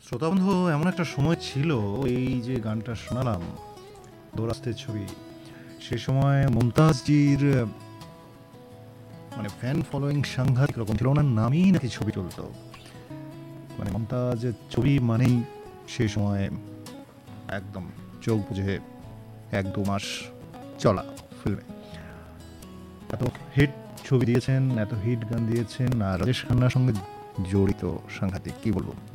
শ্রোতাবন্ধু, এমন একটা সময় ছিল, এই যে গানটা শোনালাম দোরাস্তের ছবি, সে সময় মুমতাজজির মানে ফ্যান ফলোয়িং সাংঘাতিক রকম ছিল। ওনার নামই নাকি ছবি তুলতো, মানে মমতাজের ছবি মানেই সে সময় একদম চোখ বুঝে 1-2 মাস চলা ফিল্মে। এত হিট ছবি দিয়েছেন, এত হিট গান দিয়েছেন, আর রাজেশ খান্নার সঙ্গে জড়িত সাংঘাতিক, কি বলবো।